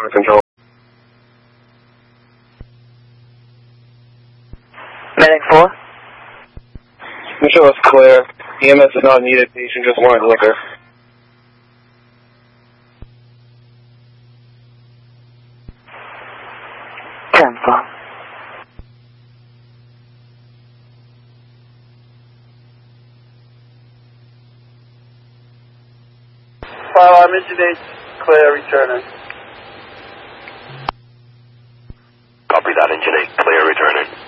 Control. Medic 4. Mitchell is clear. EMS is not needed. Patient just wanted liquor. Temple. Mission 8, clear, returning. Copy that, Engine 8, clear, returning.